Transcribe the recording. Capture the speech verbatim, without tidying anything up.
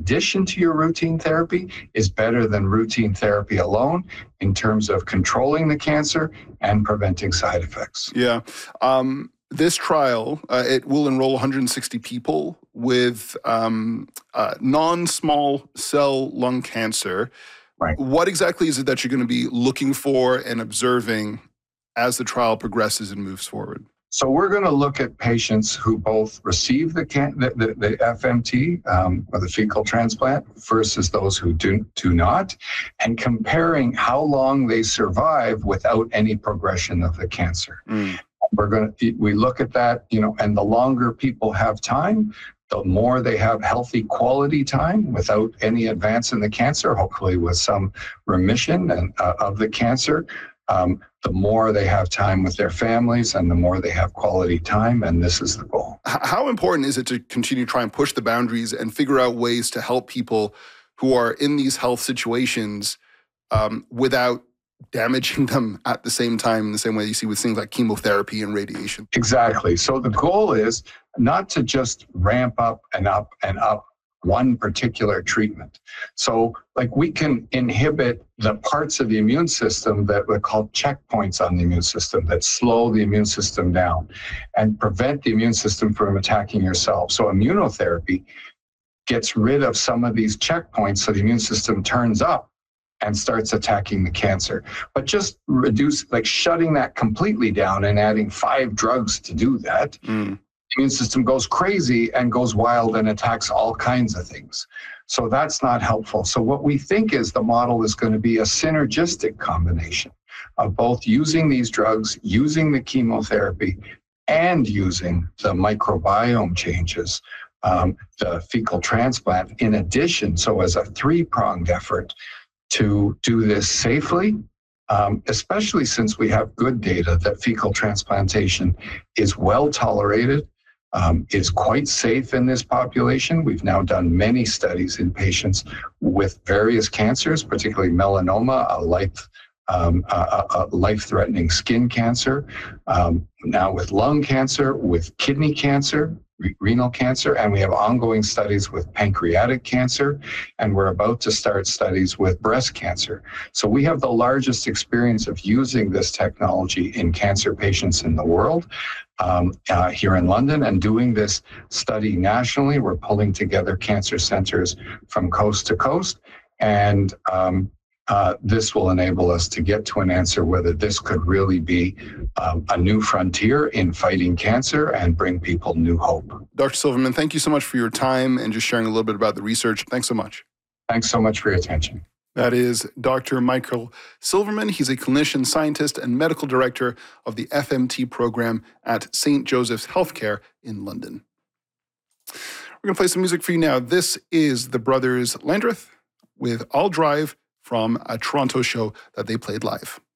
addition to your routine therapy is better than routine therapy alone in terms of controlling the cancer and preventing side effects. Yeah. Um, this trial, uh, it will enroll one hundred sixty people with um, uh, non-small cell lung cancer. Right. What exactly is it that you're going to be looking for and observing as the trial progresses and moves forward? So we're going to look at patients who both receive the can, the, the, the F M T um, or the fecal transplant versus those who do, do not, and comparing how long they survive without any progression of the cancer. Mm. We're going to we look at that, you know, and the longer people have time, the more they have healthy quality time without any advance in the cancer, hopefully with some remission and, uh, of the cancer. Um, the more they have time with their families and the more they have quality time, and this is the goal. How important is it to continue to try and push the boundaries and figure out ways to help people who are in these health situations um, without damaging them at the same time in the same way you see with things like chemotherapy and radiation? Exactly. So the goal is not to just ramp up and up and up one particular treatment. So like we can inhibit the parts of the immune system that we call checkpoints on the immune system that slow the immune system down and prevent the immune system from attacking yourself. So immunotherapy gets rid of some of these checkpoints so the immune system turns up and starts attacking the cancer. But just reduce, like shutting that completely down and adding five drugs to do that, mm. the immune system goes crazy and goes wild and attacks all kinds of things. So that's not helpful. So what we think is the model is going to be a synergistic combination of both using these drugs, using the chemotherapy, and using the microbiome changes, um, the fecal transplant in addition. So as a three-pronged effort to do this safely, um, especially since we have good data that fecal transplantation is well tolerated, Um, is quite safe in this population. We've now done many studies in patients with various cancers, particularly melanoma, a life, um, a, a life-threatening skin cancer, um, now with lung cancer, with kidney cancer, re- renal cancer, and we have ongoing studies with pancreatic cancer, and we're about to start studies with breast cancer. So we have the largest experience of using this technology in cancer patients in the world. Um, uh, here in London and doing this study nationally. We're pulling together cancer centers from coast to coast, and um, uh, this will enable us to get to an answer whether this could really be um, a new frontier in fighting cancer and bring people new hope. Doctor Silverman, thank you so much for your time and just sharing a little bit about the research. Thanks so much. Thanks so much for your attention. That is Doctor Michael Silverman. He's a clinician, scientist, and medical director of the F M T program at Saint Joseph's Healthcare in London. We're going to play some music for you now. This is the Brothers Landreth with I'll Drive from a Toronto show that they played live.